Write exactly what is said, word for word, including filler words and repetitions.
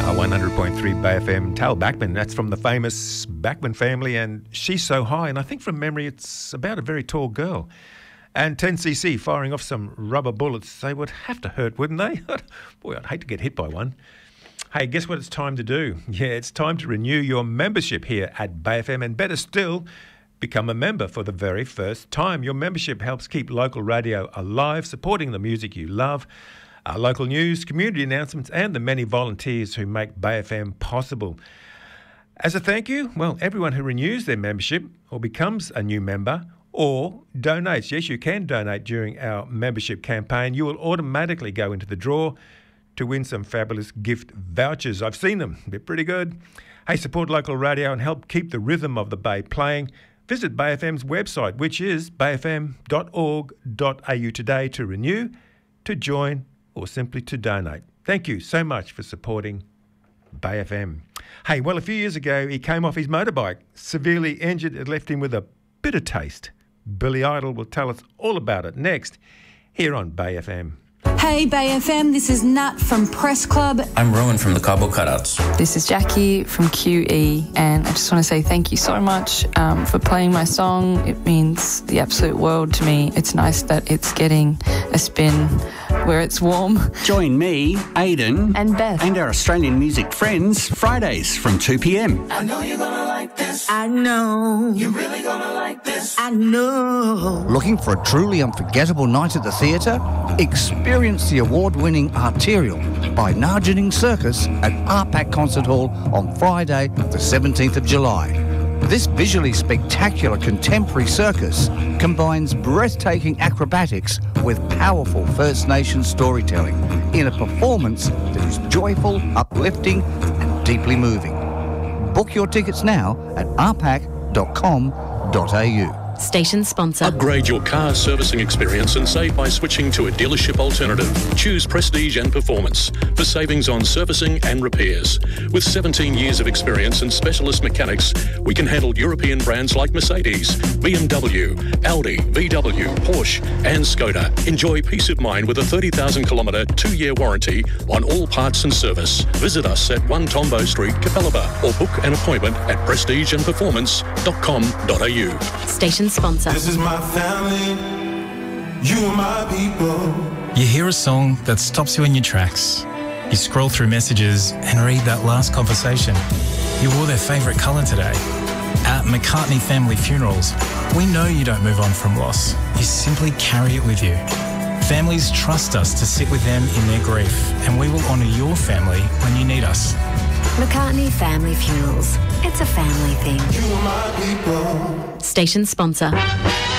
one hundred point three Bay F M. Tal Bachman, that's from the famous Bachman family, and She's So High, and I think from memory it's about a very tall girl. And ten C C firing off some rubber bullets. They would have to hurt, wouldn't they? Boy, I'd hate to get hit by one. Hey, guess what it's time to do? Yeah, it's time to renew your membership here at Bay F M, and better still, become a member for the very first time. Your membership helps keep local radio alive, supporting the music you love, our local news, community announcements, and the many volunteers who make Bay F M possible. As a thank you, well, everyone who renews their membership or becomes a new member or donates, yes, you can donate during our membership campaign, you will automatically go into the draw to win some fabulous gift vouchers. I've seen them. They're pretty good. Hey, support local radio and help keep the rhythm of the Bay playing. Visit Bay F M's website, which is bay f m dot org dot a u today to renew, to join, or simply to donate. Thank you so much for supporting Bay F M. Hey, well, a few years ago, he came off his motorbike, severely injured. It left him with a bitter taste. Billy Idol will tell us all about it next, here on Bay F M. Hey Bay F M, this is Nat from Press Club. I'm Rowan from the Cardboard Cutouts. This is Jackie from Q E, and I just want to say thank you so much um, for playing my song. It means the absolute world to me. It's nice that it's getting a spin where it's warm. Join me, Aidan, and Beth, and our Australian music friends, Fridays from two p m. I know you're gonna like this. I know. You're really gonna like this. I know. Looking for a truly unforgettable night at the theatre? Experience the award-winning Arterial by Nargening Circus at R PAC Concert Hall on Friday, the seventeenth of July. This visually spectacular contemporary circus combines breathtaking acrobatics with powerful First Nations storytelling in a performance that is joyful, uplifting and deeply moving. Book your tickets now at r pac dot com dot a u. Station sponsor. Upgrade your car servicing experience and save by switching to a dealership alternative. Choose Prestige and Performance for savings on servicing and repairs. With seventeen years of experience and specialist mechanics, we can handle European brands like Mercedes, B M W, Audi, V W, Porsche and Skoda. Enjoy peace of mind with a thirty thousand kilometre two-year warranty on all parts and service. Visit us at one Tombo Street, Capalaba, or book an appointment at prestige and performance dot com dot a u. Station sponsor. This is my family, you are my people. You hear a song that stops you in your tracks. You scroll through messages and read that last conversation. You wore their favourite colour today. At McCartney Family Funerals, we know you don't move on from loss. You simply carry it with you. Families trust us to sit with them in their grief, and we will honour your family when you need us. McCartney Family Funerals. It's a family thing. You are my people. Station sponsor.